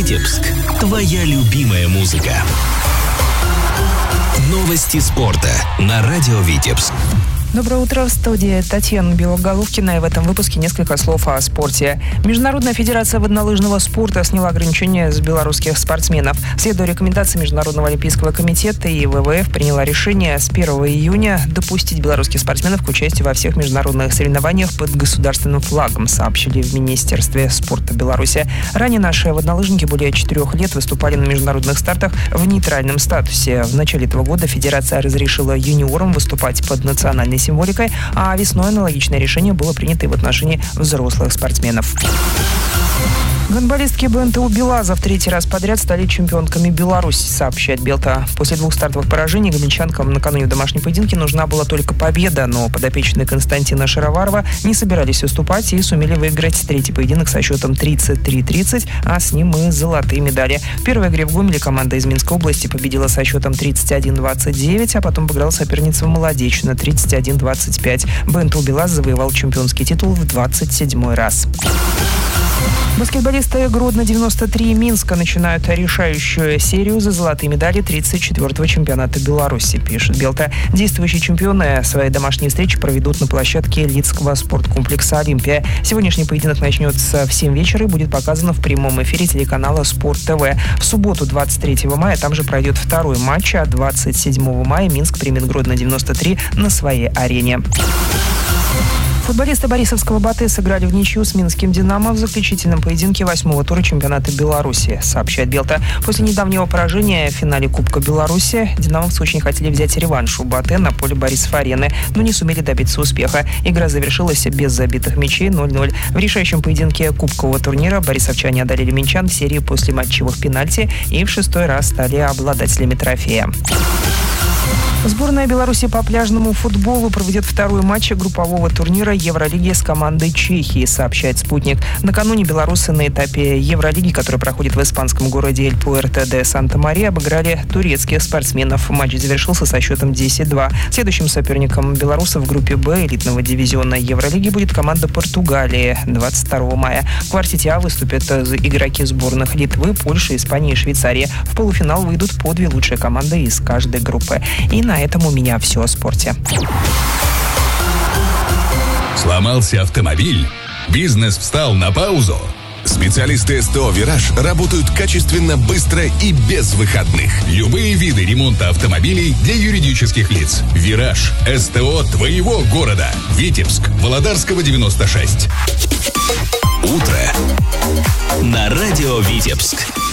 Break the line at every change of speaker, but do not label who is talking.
Витебск. Твоя любимая музыка. Новости спорта на радио Витебск.
Доброе утро, в студии Татьяна Белоголовкина, и в этом выпуске несколько слов о спорте. Международная федерация воднолыжного спорта сняла ограничения с белорусских спортсменов. Следуя рекомендации Международного олимпийского комитета и ВВФ, приняла решение с 1 июня допустить белорусских спортсменов к участию во всех международных соревнованиях под государственным флагом, сообщили в Министерстве спорта Беларуси. Ранее наши воднолыжники более 4 лет выступали на международных стартах в нейтральном статусе. В начале этого года федерация разрешила юниорам выступать под национальной символикой, а весной аналогичное решение было принято и в отношении взрослых спортсменов. Гандболистки БНТУ «Белазов» в 3-й раз подряд стали чемпионками Беларуси, сообщает Белта. После 2 стартовых поражений гомельчанкам накануне в домашнем поединке нужна была только победа, но подопечные Константина Шароварова не собирались уступать и сумели выиграть 3-й поединок со счетом 33-30, а с ним и золотые медали. В первой игре в Гомеле команда из Минской области победила со счетом 31-29, а потом обыграла соперницу Молодечно 31-25. БНТУ «Белаз» завоевал чемпионский титул в 27-й раз. Баскетболисты Гродно-93 Минска начинают решающую серию за золотые медали 34-го чемпионата Беларуси, пишет Белта. Действующие чемпионы свои домашние встречи проведут на площадке Лидского спорткомплекса «Олимпия». Сегодняшний поединок начнется в 7 вечера и будет показан в прямом эфире телеканала Спорт ТВ. В субботу, 23 мая, там же пройдет второй матч, а 27 мая Минск примет Гродно-93 на своей арене. Футболисты Борисовского «Батэ» сыграли в ничью с минским «Динамо» в заключительном поединке 8-го тура чемпионата Беларуси, сообщает Белта. После недавнего поражения в финале Кубка Беларуси динамовцы очень хотели взять реванш у «Батэ» на поле Борисов-арены, но не сумели добиться успеха. Игра завершилась без забитых мячей 0-0. В решающем поединке кубкового турнира борисовчане одолели минчан в серии после матчевых пенальти и в 6-й раз стали обладателями трофея. Сборная Беларуси по пляжному футболу проведет второй матч группового турнира Евролиги с командой Чехии, сообщает «Спутник». Накануне белорусы на этапе Евролиги, который проходит в испанском городе Эль-Пуэрто-де-Санта-Мария, обыграли турецких спортсменов. Матч завершился со счетом 10-2. Следующим соперником белорусов в группе «Б» элитного дивизиона Евролиги будет команда Португалии 22 мая. В квартете А выступят игроки сборных Литвы, Польши, Испании и Швейцарии. В полуфинал выйдут по 2 лучшие команды из каждой группы. И на этом у меня все о спорте.
Сломался автомобиль? Бизнес встал на паузу? Специалисты СТО «Вираж» работают качественно, быстро и без выходных. Любые виды ремонта автомобилей для юридических лиц. «Вираж» – СТО твоего города. Витебск, Володарского, 96.
Утро на радио Витебск.